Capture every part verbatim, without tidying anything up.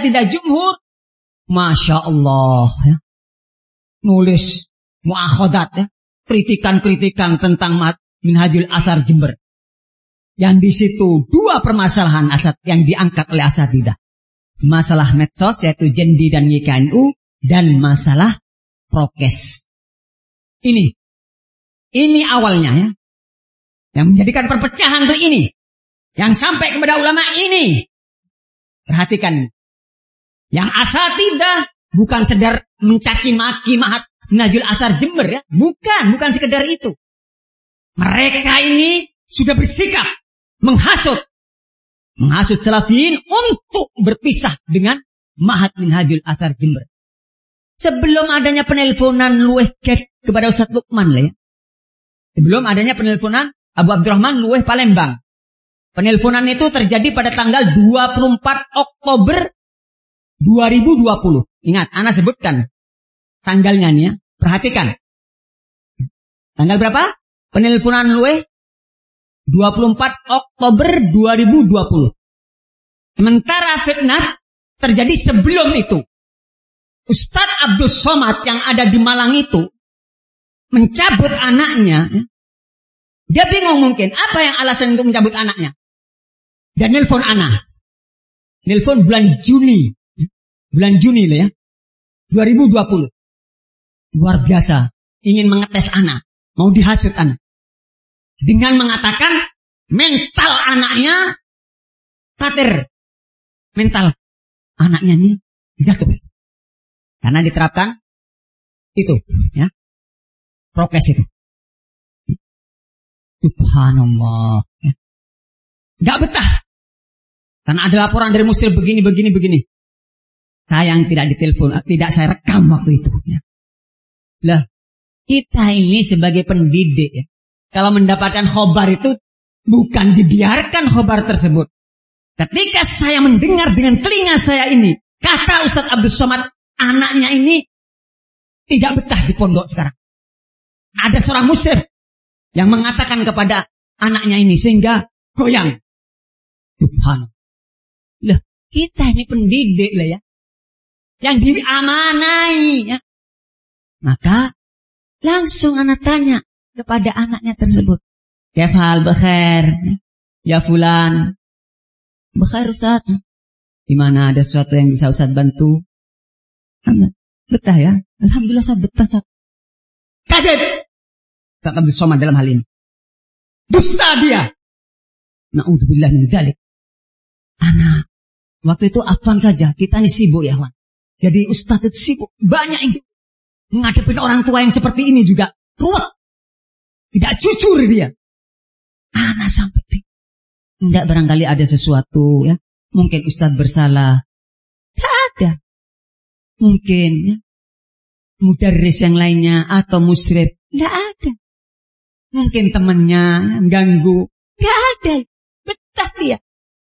asatidzah jumhur, Masya Allah, ya. Nulis muakhadat, ya. Kritikan-kritikan tentang Minhajul Athar Jember. Yang di situ dua permasalahan asat yang diangkat oleh asatidzah. Masalah medsos yaitu Jendi dan Y K N U dan masalah prokes. Ini. Ini awalnya ya. Yang menjadikan perpecahan itu ini. Yang sampai kepada ulama ini. Perhatikan. Yang asatidzah bukan sedar mencaci maki Mahat Minhajul Athar Jember ya. Bukan, bukan sekedar itu. Mereka ini sudah bersikap menghasut. Menghasut Salafiyin untuk berpisah dengan Mahat Minhajul Athar Jember. Sebelum adanya penelponan luweh get kepada Ustaz Lukman lah ya. Sebelum adanya penelponan Abu Abdurrahman luweh Palembang. Penelponan itu terjadi pada tanggal dua puluh empat Oktober dua ribu dua puluh. Ingat, ana sebutkan tanggalnya nih ya. Perhatikan. Tanggal berapa? Penelponan luweh dua puluh empat Oktober dua ribu dua puluh. Sementara fitnah terjadi sebelum itu. Ustadz Abdul Somad yang ada di Malang itu mencabut anaknya. Dia bingung mungkin apa yang alasan untuk mencabut anaknya. Dan nelpon anak. Nelpon bulan Juni. Bulan Juni lah ya. dua ribu dua puluh. Luar biasa. Ingin mengetes anak. Mau dihasut anak. Dengan mengatakan mental anaknya kater. Mental anaknya ini jatuh. Karena diterapkan itu, ya, prokes itu. Subhanallah. Ya. Gak betah. Karena ada laporan dari muslim begini, begini, begini. Sayang tidak ditelepon, tidak saya rekam waktu itu. Ya. Lah, kita ini sebagai pendidik, ya, kalau mendapatkan khobar itu bukan dibiarkan khobar tersebut. Ketika saya mendengar dengan telinga saya ini, kata Ustadz Abdul Somad, anaknya ini tidak betah di pondok sekarang. Ada seorang muslim yang mengatakan kepada anaknya ini sehingga goyang. Subhanallah. Lah, kita ini pendidik lah ya. Yang diamanai ya. Maka langsung anak tanya kepada anaknya tersebut. Kefal bekhair. Ya fulan. Bekhair Ustaz. Di mana ada sesuatu yang bisa Ustaz bantu? Betah ya. Alhamdulillah Ustaz betah Ustaz. Kaget. Ustaz Abdul Somad dalam hal ini. Dusta dia. Na'udzubillah min dzalik. Anak. Waktu itu afwan saja. Kita ini sibuk ya Wan. Jadi Ustaz itu sibuk. Banyak yang menghadapi orang tua yang seperti ini juga. Ruwet. Tidak jujur dia. Anak sampai bingung. Tidak barangkali ada sesuatu ya. Mungkin Ustaz bersalah. Tidak ada. Mungkin ya. Mudarris yang lainnya atau musyrif. Tidak ada. Mungkin temannya ganggu. Tidak ada. Betah dia.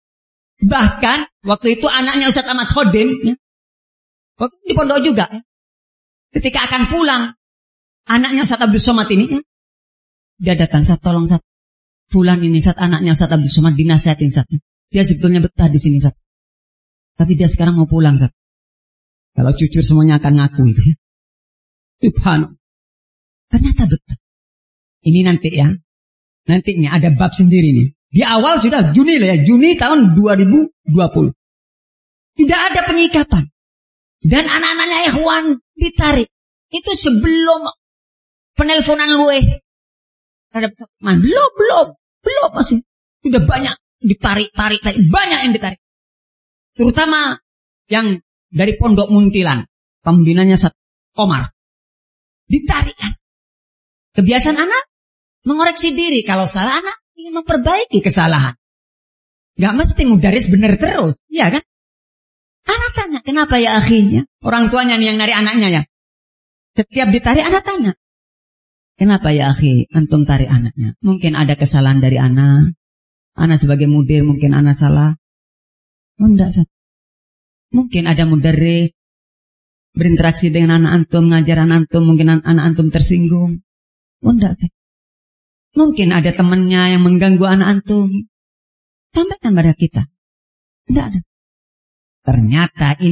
Bahkan waktu itu anaknya Ustaz Ahmad Khodim ya. Waktu di pondok juga ya. Ketika akan pulang. Anaknya Ustaz Abdul Somad ini ya. Dia datang, Ustaz tolong Ustaz. Fulan ini Ustaz, anaknya Ustaz Abdul Somad dinasihatin Ustaz. Dia sebetulnya betah di sini Ustaz. Tapi dia sekarang mau pulang Ustaz. Kalau jujur semuanya akan ngaku itu ya. Subhanallah. Ternyata betah. Ini nanti ya. Nantinya ada bab sendiri nih. Di awal sudah Juni lah ya. Juni tahun dua ribu dua puluh. Tidak ada penyikapan. Dan anak-anaknya ikhwan ditarik. Itu sebelum penelponan luweh. Belum, belum. Belum masih. Sudah banyak ditarik, tarik, tarik. Banyak yang ditarik. Terutama yang dari Pondok Muntilan. Pembinanya Ustaz Komar. Ditarik kan. Kebiasaan anak mengoreksi diri. Kalau salah anak ingin memperbaiki kesalahan. Gak mesti mudaris benar terus. Iya kan? Anak tanya, kenapa ya akhirnya? Orang tuanya nih yang narik anaknya ya. Setiap ditarik anak tanya. Kenapa ya akhi, antum tarik anaknya? Mungkin ada kesalahan dari anak. Anak sebagai mudir mungkin anak salah. Oh enggak, Ustaz. Mungkin ada mudaris berinteraksi dengan anak antum, ngajar anak antum, mungkin anak antum tersinggung. Oh enggak, Ustaz. Mungkin ada temannya yang mengganggu anak antum. Sampaikan pada kita. Enggak ada. Ternyata ini